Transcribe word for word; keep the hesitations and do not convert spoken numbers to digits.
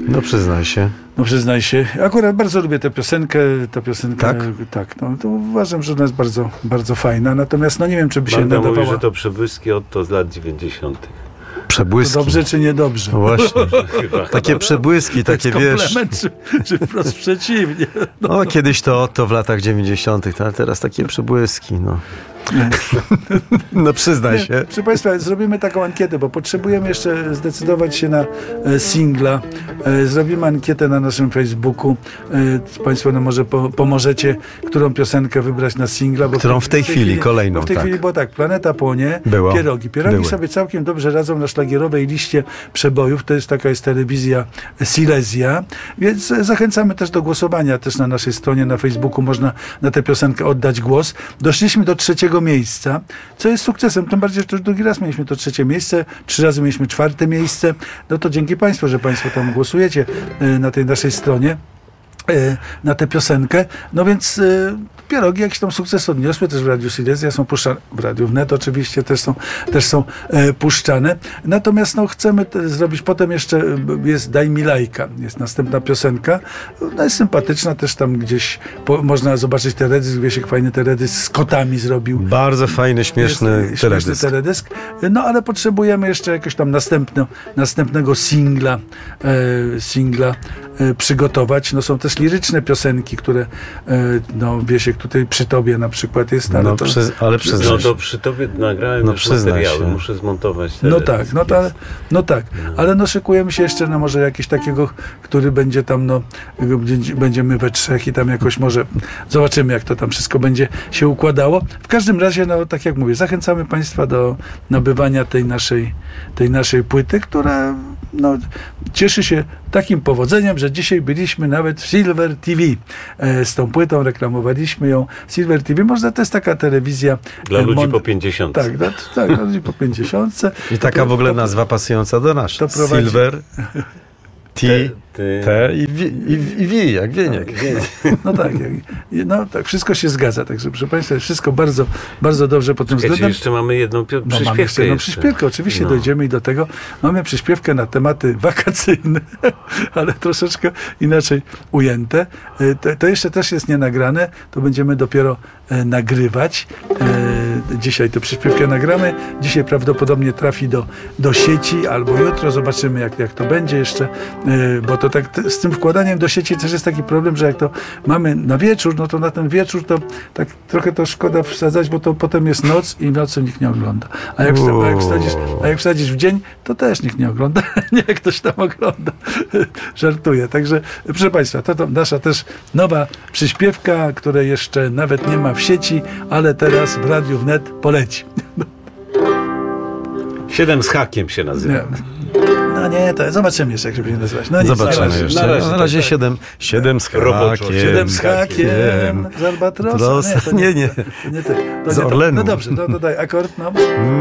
No przyznaj się. No przyznaj się. Akurat bardzo lubię tę piosenkę. Ta piosenka, Tak? tak, no to uważam, że ona jest bardzo, bardzo fajna. Natomiast no nie wiem, czy by się Magda nadawała. mówi, że to przebłyski Otto z lat dziewięćdziesiątych. Przebłyski. To dobrze czy niedobrze? No właśnie. Chyba, Takie chyba. przebłyski, To jest takie wiesz. komplement, czy, czy wprost przeciwnie? No. No kiedyś to to w latach dziewięćdziesiątych, ale teraz takie przebłyski, no. No przyznaj się. Proszę Państwa, zrobimy taką ankietę, bo potrzebujemy jeszcze zdecydować się na e, singla. E, zrobimy ankietę na naszym Facebooku. E, Państwo nam może po, pomożecie, którą piosenkę wybrać na singla. Bo Którą w tej chwili, kolejną, bo w tej tak. chwili było tak, Planeta płonie, Było. Pierogi. Pierogi Były. sobie całkiem dobrze radzą na szlagierowej liście przebojów. To jest taka jest telewizja Silesia, więc e, zachęcamy też do głosowania. Też na naszej stronie na Facebooku można na tę piosenkę oddać głos. Doszliśmy do trzeciego miejsca, co jest sukcesem, tym bardziej, że to już drugi raz mieliśmy to trzecie miejsce, trzy razy mieliśmy czwarte miejsce, no to dzięki Państwu, że Państwo tam głosujecie y, na tej naszej stronie y, na tę piosenkę, no więc y, Pierogi jakiś tam sukces odniosły, też w Radiu Silesia są puszczane, w Radiu Wnet oczywiście też są, też są e, puszczane. Natomiast no, chcemy te, zrobić, potem jeszcze jest Daj mi lajka, jest następna piosenka, no jest sympatyczna, też tam gdzieś po, można zobaczyć teledysk, Wiesiek fajny teledysk z kotami zrobił. Bardzo fajny, śmieszny Jest, teledysk. Śmieszny teledysk. No ale potrzebujemy jeszcze jakiegoś tam następno, następnego singla, e, singla e, przygotować. No są też liryczne piosenki, które e, no Wiesiek tutaj przy tobie na przykład jest, ale No, to... przy, ale przyznaj No się. to przy tobie nagrałem No już przyznaj materiały, się. muszę zmontować No teledysk. tak, no, ta, no tak, ale no szykujemy się jeszcze na może jakiś takiego, który będzie tam, no będzie- będziemy we trzech i tam jakoś może zobaczymy, jak to tam wszystko będzie się układało. W każdym razie, no tak jak mówię, zachęcamy Państwa do nabywania tej naszej, tej naszej płyty, która no, cieszy się takim powodzeniem, że dzisiaj byliśmy nawet w Silver T V. E, z tą płytą reklamowaliśmy ją. Silver T V, można, to jest taka telewizja. Dla e, ludzi mon- po pięćdziesiątce. Tak, dla, tak, dla ludzi po pięćdziesiątce. I taka w ogóle nazwa pasująca do nas. To prowadzi- Silver, T, Ty, ty. T i wi, i, i wi, jak wieniek. No tak, jak- no tak, wszystko się zgadza. Także proszę Państwa, jest wszystko bardzo, bardzo dobrze pod tym Czekajcie, względem. jeszcze mamy jedną pio- No, mamy przyśpiewkę. jeszcze jedną jeszcze. przyśpiewkę, oczywiście No. dojdziemy i do tego. Mamy przyśpiewkę na tematy wakacyjne, ale troszeczkę inaczej ujęte. E, To, to jeszcze też jest nienagrane, to będziemy dopiero e, nagrywać. E, Dzisiaj tę przyśpiewkę nagramy. Dzisiaj prawdopodobnie trafi do, do sieci, albo jutro zobaczymy, jak, jak to będzie jeszcze, e, bo to tak t- z tym wkładaniem do sieci też jest taki problem, że jak to mamy na wieczór, no to na ten wieczór to tak trochę to szkoda wsadzać, bo to potem jest noc i nocy nikt nie ogląda. A jak, wsta- a jak, wsadzisz, a jak wsadzisz w dzień, to też nikt nie ogląda. Nie, ktoś tam ogląda. Żartuję. Także, proszę Państwa, to, to nasza też nowa przyśpiewka, której jeszcze nawet nie ma w sieci, ale teraz w Radiu Wnet poleci. Siedem z hakiem się nazywa. Nie. No nie, to zobaczymy jeszcze, jak się będzie nazywać. No nic, Zobaczymy na razie, jeszcze. na Na razie razie, tak, tak. siedem, siedem z Roboczo, hakiem. Siedem z hakiem, z Albatrosa. Trosa. Nie, to nie, Nie, nie. to nie ty. To Z nie to. Orlenu. No dobrze, no to daj akord, no.